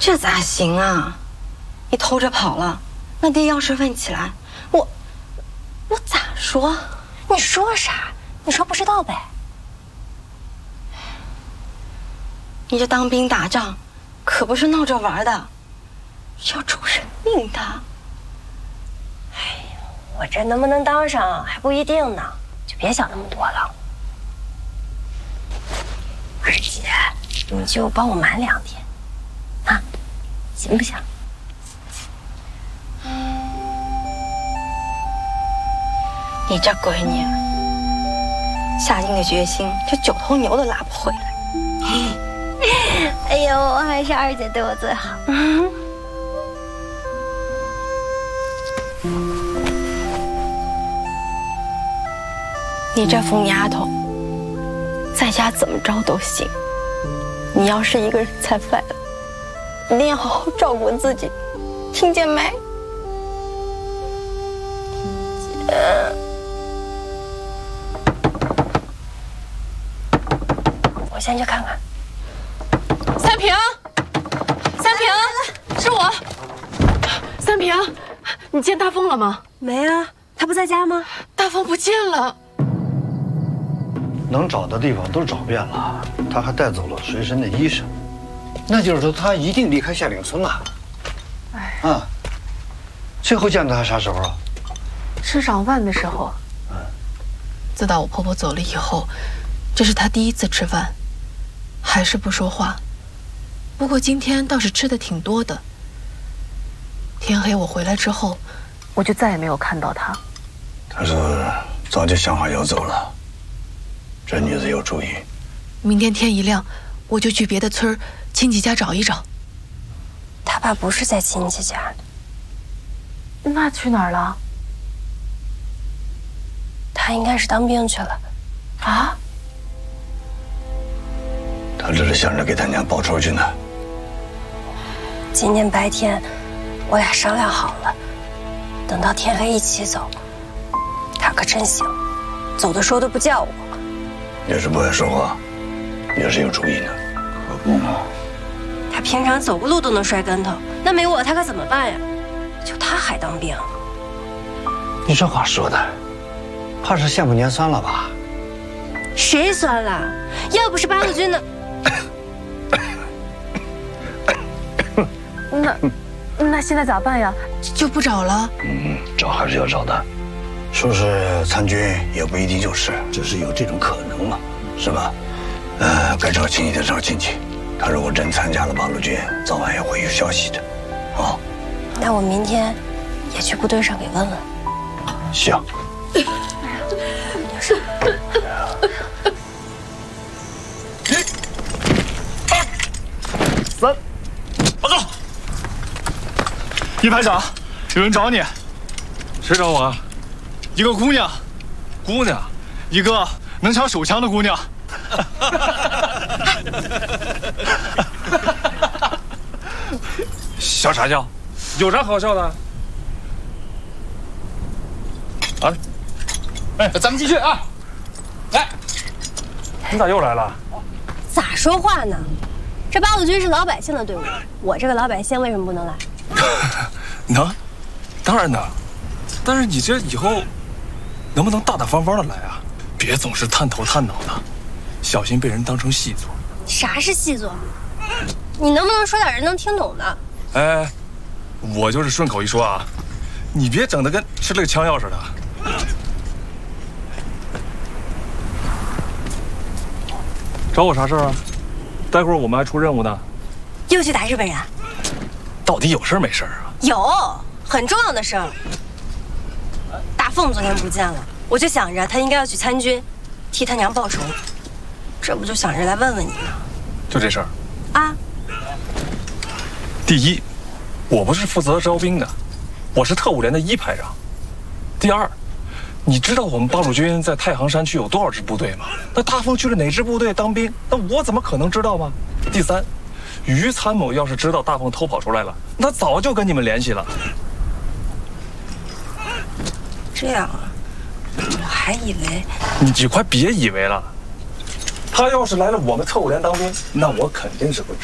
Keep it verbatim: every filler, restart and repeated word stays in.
这咋行啊？你偷着跑了，那爹要是问起来，我我咋说？ 你说啥？你说不知道呗。 你这当兵打仗，可不是闹着玩的，是要出人命的。 哎呀，我这能不能当上还不一定呢，就别想那么多了。二姐，你就帮我瞒两天，啊，行不行？ 你这闺女，下定的决心，这九头牛都拉不回来。 哎呦，还是二姐对我最好。 嗯，你这疯丫头，在家怎么着都行。你要是一个人在外了，一定要好好照顾自己，听见没？ 姐，我先去看看。 三平，三平，是我。三平，你见大凤了吗？ 没啊，他不在家吗？ 大凤不见了。 能找的地方都找遍了，他还带走了随身的衣裳，那就是说他一定离开夏岭村了。哎，啊，最后见到他啥时候啊？ 吃早饭的时候。嗯。自打我婆婆走了以后，这是他第一次吃饭，还是不说话。不过今天倒是吃的挺多的。天黑我回来之后，我就再也没有看到他。 他是早就想好要走了。这女子有主意。 明天天一亮，我就去别的村亲戚家找一找。 他爸不是在亲戚家， 那去哪儿了？ 他应该是当兵去了。 啊？ 他这是想着给他娘报仇去呢。 今天白天，我俩商量好了，等到天黑一起走。他可真行，走的时候都不叫我。 要是不爱说话，要是有主意呢？可不嘛。 他平常走个路都能摔跟头，那没我他可怎么办呀？就他还当兵。 你这话说的，怕是羡慕年酸了吧？ 谁酸了？要不是八路军的， 那那现在咋办呀？就不找了？ 嗯，找还是要找的。说是参军也不一定就是，只是有这种可能嘛，是吧？呃，该找亲戚的找亲戚。他如果真参加了八路军，早晚也会有消息的。啊， 那我明天也去部队上给问问。 行。 是。 三，报告。一排长，有人找你。 谁找我啊？ 一个姑娘。 姑娘？ 一个能抢手枪的姑娘。 笑啥笑？有啥好笑的？啊！ 哎，咱们继续啊！来， 你咋又来了？ 咋说话呢？这八路军是老百姓的队伍，我这个老百姓为什么不能来？ 能，当然能。但是你这以后能不能大大方方的来啊？别总是探头探脑的，小心被人当成细作。 啥是细作？你能不能说点人能听懂的？ 哎，我就是顺口一说啊，你别整的跟吃了个枪药似的。找我啥事儿啊？待会儿我们还出任务呢。 又去打日本人？ 到底有事没事啊？ 有，很重要的事儿。大凤昨天不见了，我就想着他应该要去参军，替他娘报仇。这不就想着来问问你吗？ 就这事儿啊？ 第一，我不是负责招兵的，我是特务连的一排长。第二，你知道我们八路军在太行山区有多少支部队吗？那大凤去了哪支部队当兵，那我怎么可能知道吗？第三，于参谋要是知道大凤偷跑出来了，那早就跟你们联系了。 这样啊，我还以为…… 你快别以为了，他要是来了我们特务连当兵，那我肯定是会